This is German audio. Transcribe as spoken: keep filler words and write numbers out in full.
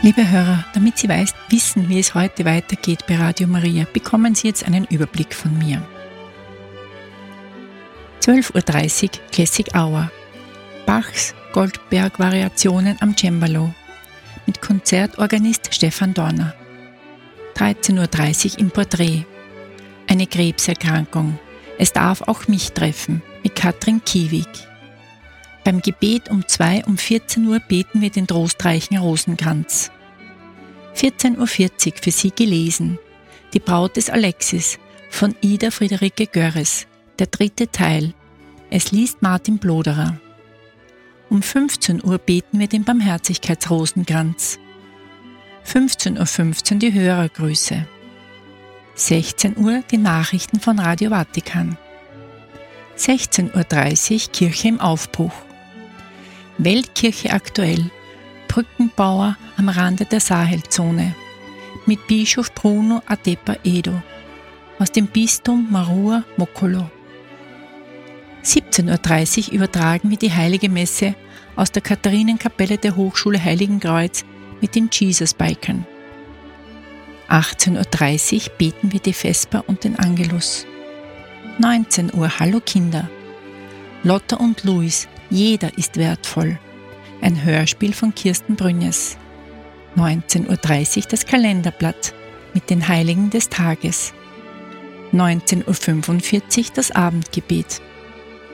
Liebe Hörer, damit Sie weiß, wissen, wie es heute weitergeht bei Radio Maria, bekommen Sie jetzt einen Überblick von mir. zwölf Uhr dreißig Classic Hour. Bachs Goldberg-Variationen am Cembalo mit Konzertorganist Stefan Dorner. dreizehn Uhr dreißig im Porträt. Eine Krebserkrankung. Es darf auch mich treffen mit Katrin Kiewig. Beim Gebet um zwei um vierzehn Uhr beten wir den trostreichen Rosenkranz. vierzehn Uhr vierzig für Sie gelesen. Die Braut des Alexis von Ida Friederike Görres. Der dritte Teil. Es liest Martin Bloderer. Um fünfzehn Uhr beten wir den Barmherzigkeitsrosenkranz. fünfzehn Uhr fünfzehn die Hörergrüße. sechzehn Uhr die Nachrichten von Radio Vatikan. sechzehn Uhr dreißig Kirche im Aufbruch. Weltkirche aktuell. Brückenbauer am Rande der Sahelzone. Mit Bischof Bruno Adepa Edo aus dem Bistum Marua Mokolo. siebzehn Uhr dreißig übertragen wir die Heilige Messe aus der Katharinenkapelle der Hochschule Heiligenkreuz mit den Jesus-Bikern. achtzehn Uhr dreißig beten wir die Vesper und den Angelus. neunzehn Uhr Hallo Kinder. Lotta und Luis, jeder ist wertvoll. Ein Hörspiel von Kirsten Brünjes. neunzehn Uhr dreißig das Kalenderblatt mit den Heiligen des Tages. neunzehn Uhr fünfundvierzig das Abendgebet.